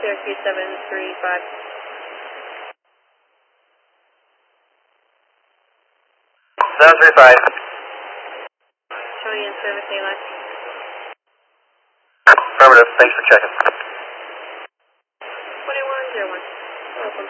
CRQ 735. Showing in service A-line. Affirmative, thanks for checking. 2101. Welcome.